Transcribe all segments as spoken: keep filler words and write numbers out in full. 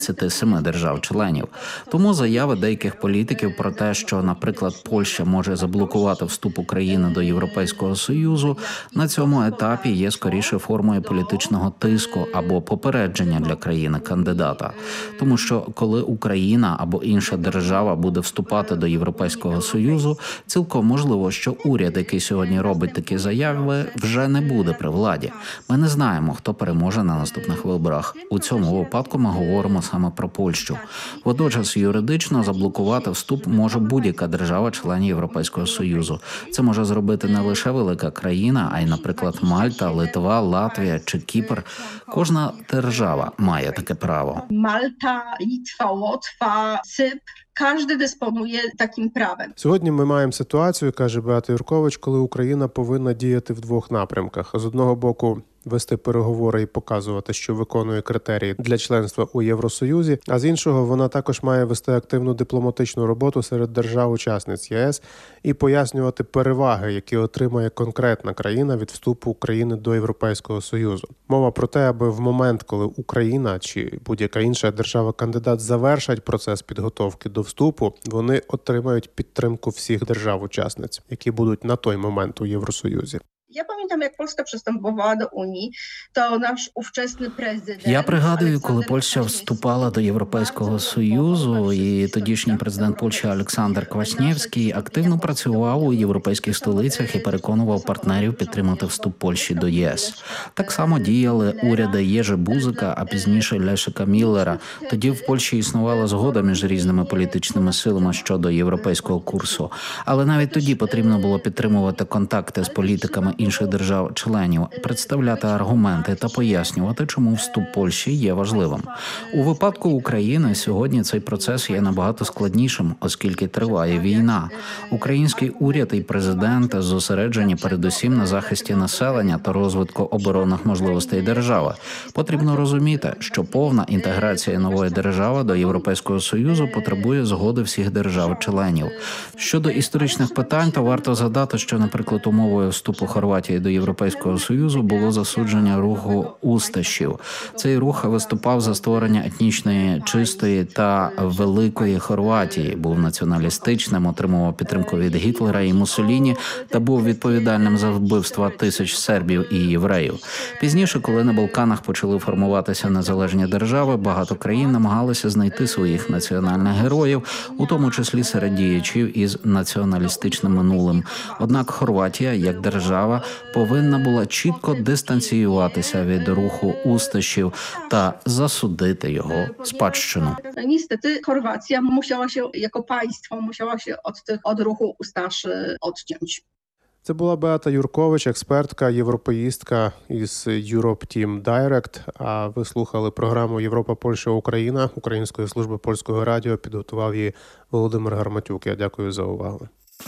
семи держав-членів. Тому заяви деяких політиків про те, що, наприклад, Польща може заблокувати вступ України до Європейського Союзу, на цьому етапі є скоріше формою політичного тиску або попередження для країни-кандидата. Тому що коли Україна або інша держава буде вступати до Європейського Союзу, цілком можливо, що уряд, який сьогодні робить такі заяви, вже не буде при владі. Ми не знаємо, хто переможе на наступних виборах. У цьому випадку ми говоримо саме про Польщу. Водночас юридично заблокувати вступ може будь-яка держава-член Європейського Союзу. Це може зробити не лише велика країна, а й, наприклад, Мальта, Литва, Латвія чи Кіпр. Кожна держава має таке право. Мальта, Литва, Латва, Cypr. Кожен диспонує таким правом. Сьогодні ми маємо ситуацію, каже Беата Юркович, коли Україна повинна діяти в двох напрямках. З одного боку, вести переговори і показувати, що виконує критерії для членства у Євросоюзі, а з іншого, вона також має вести активну дипломатичну роботу серед держав-учасниць ЄС і пояснювати переваги, які отримає конкретна країна від вступу України до Європейського Союзу. Мова про те, аби в момент, коли Україна чи будь-яка інша держава-кандидат завершать процес підготовки до вступу, вони отримають підтримку всіх держав-учасниць, які будуть на той момент у Євросоюзі. Я пам'ятаю, як Польська przystępowała до Унії, то наш ówczesny президент... Я пригадую, коли Польща вступала до Європейського Союзу, і тодішній президент Польщі Олександр Кваснєвський активно працював у європейських столицях і переконував партнерів підтримати вступ Польщі до ЄС. Так само діяли уряди Єжи Бузика, а пізніше Лешика Міллера. Тоді в Польщі існувала згода між різними політичними силами щодо європейського курсу. Але навіть тоді потрібно було підтримувати контакти з політиками інших держав-членів, представляти аргументи та пояснювати, чому вступ Польщі є важливим. У випадку України сьогодні цей процес є набагато складнішим, оскільки триває війна. Український уряд і президент зосереджені передусім на захисті населення та розвитку оборонних можливостей держави. Потрібно розуміти, що повна інтеграція нової держави до Європейського Союзу потребує згоди всіх держав-членів. Щодо історичних питань, то варто згадати, що, наприклад, умовою вступу Хорватії до Європейського Союзу було засудження руху усташів. Цей рух виступав за створення етнічної, чистої та великої Хорватії, був націоналістичним, отримував підтримку від Гітлера і Муссоліні та був відповідальним за вбивства тисяч сербів і євреїв. Пізніше, коли на Балканах почали формуватися незалежні держави, багато країн намагалися знайти своїх національних героїв, у тому числі серед діячів із націоналістичним минулим. Однак Хорватія, як держава, повинна була чітко дистанціюватися від руху усташів та засудити його спадщину. Niestety Chorwacja musiała się, jako państwo, musiała się od, tych, od ruchu ustaszy odciąć. Це була Беата Юркович, експертка, європеїстка із Europe Team Direct. А ви слухали програму «Європа, Польща, Україна» Української служби польського радіо. Підготував її Володимир Гарматюк. Я дякую за увагу.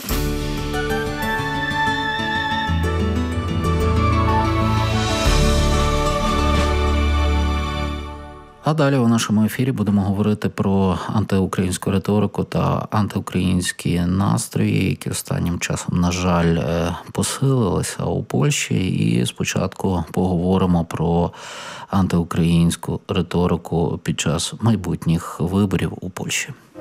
А далі у нашому ефірі будемо говорити про антиукраїнську риторику та антиукраїнські настрої, які останнім часом, на жаль, посилилися у Польщі. І спочатку поговоримо про антиукраїнську риторику під час майбутніх виборів у Польщі.